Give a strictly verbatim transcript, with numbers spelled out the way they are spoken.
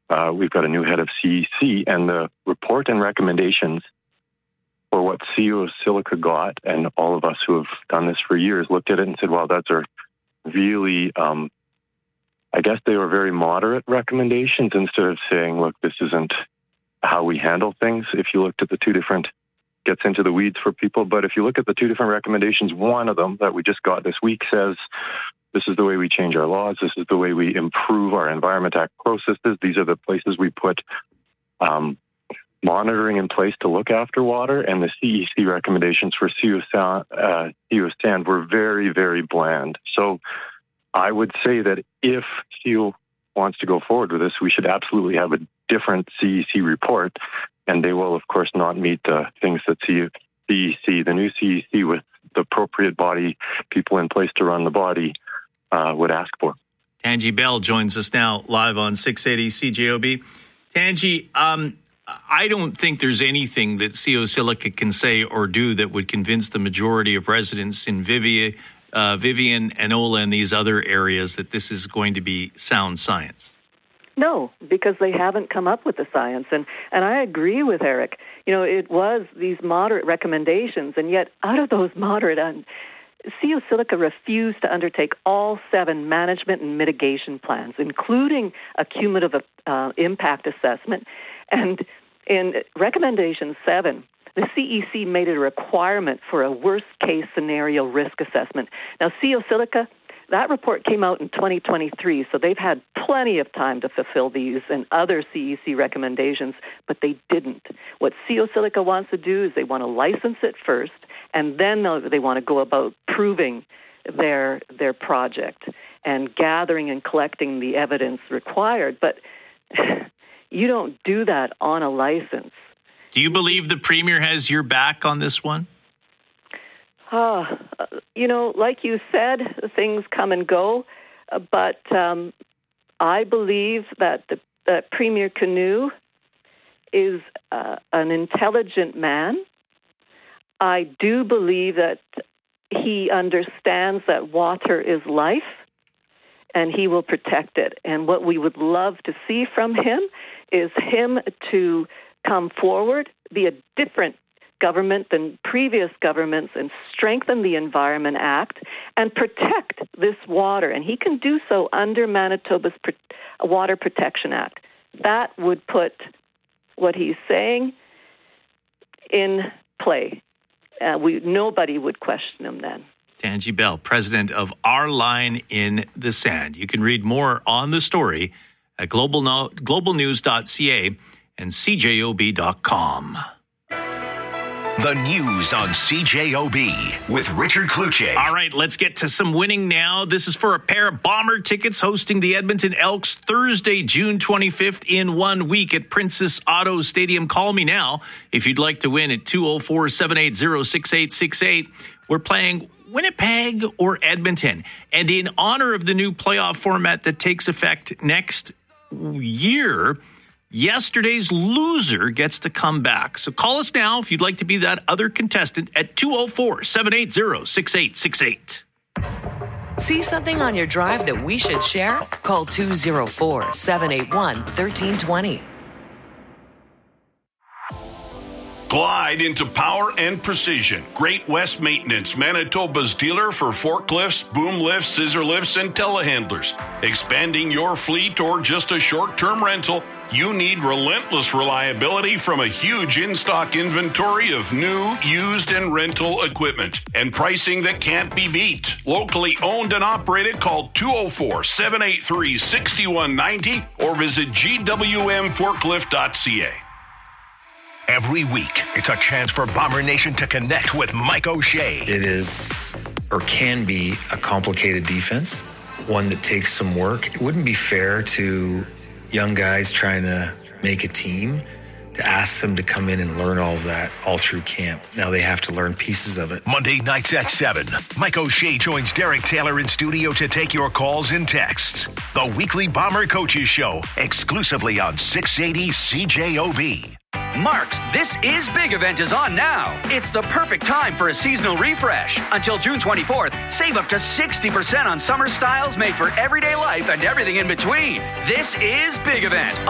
uh, we've got a new head of C E C, and the report and recommendations for what C O Silica got, and all of us who have done this for years looked at it and said, wow, that's are really, um, I guess they were very moderate recommendations instead of saying, look, this isn't how we handle things. If you looked at the two different, gets into the weeds for people, but if you look at the two different recommendations, one of them that we just got this week says, this is the way we change our laws. This is the way we improve our Environment Act processes. These are the places we put um, monitoring in place to look after water. And the C E C recommendations for C O sand, uh, C O sand were very, very bland. So I would say that if C O wants to go forward with this, we should absolutely have a different C E C report. And they will, of course, not meet the things that C E C, the new C E C with the appropriate body, people in place to run the body, uh, would ask for. Tangi Bell joins us now live on six eighty C J O B. Tangi, um, I don't think there's anything that C O Silica can say or do that would convince the majority of residents in Vivian, uh, Vivian, Enola, and these other areas that this is going to be sound science. No, because they haven't come up with the science. And, and I agree with Eric. You know, it was these moderate recommendations, and yet out of those moderate, um, C O Silica refused to undertake all seven management and mitigation plans, including a cumulative uh, impact assessment. And in recommendation seven, the C E C made it a requirement for a worst-case scenario risk assessment. Now, C O Silica, that report came out in twenty twenty-three, so they've had plenty of time to fulfill these and other C E C recommendations, but they didn't. What C O Silica wants to do is they want to license it first, and then they want to go about proving their their project and gathering and collecting the evidence required. But you don't do that on a license. Do you believe the Premier has your back on this one? Uh, you know, like you said, things come and go, uh, but um, I believe that the that Premier Canoe is uh, an intelligent man. I do believe that he understands that water is life, and he will protect it. And what we would love to see from him is him to come forward, be a different government than previous governments, and strengthen the Environment Act and protect this water. And he can do so under Manitoba's Water Protection Act. That would put what he's saying in play. Uh, we nobody would question him then. Tangi Bell, president of Our Line in the Sand. You can read more on the story at global no, global news dot c a and c j o b dot com. The news on C J O B with Richard Cloutier. All right, let's get to some winning now. This is for a pair of Bomber tickets hosting the Edmonton Elks Thursday, June twenty-fifth in one week at Princess Auto Stadium. Call me now if you'd like to win at two oh four, seven eight zero, six eight six eight. We're playing Winnipeg or Edmonton. And in honor of the new playoff format that takes effect next year, yesterday's loser gets to come back. So call us now if you'd like to be that other contestant at two oh four, seven eight zero, six eight six eight. See something on your drive that we should share? Call two oh four, seven eight one, one three two zero. Glide into power and precision. Great West Maintenance, Manitoba's dealer for forklifts, boom lifts, scissor lifts, and telehandlers. Expanding your fleet or just a short-term rental, you need relentless reliability from a huge in-stock inventory of new, used, and rental equipment. And pricing that can't be beat. Locally owned and operated, call two oh four, seven eight three, six one nine zero or visit g w m forklift dot c a. Every week, it's a chance for Bomber Nation to connect with Mike O'Shea. It is, or can be, a complicated defense, one that takes some work. It wouldn't be fair to young guys trying to make a team to ask them to come in and learn all of that all through camp. Now they have to learn pieces of it. Monday nights at seven, Mike O'Shea joins Derek Taylor in studio to take your calls and texts. The weekly Bomber Coaches Show, exclusively on six eighty C J O B. Mark's This Is Big event is on now. It's the perfect time for a seasonal refresh. Until June twenty-fourth, save up to sixty percent on summer styles made for everyday life and everything in between. This is Big event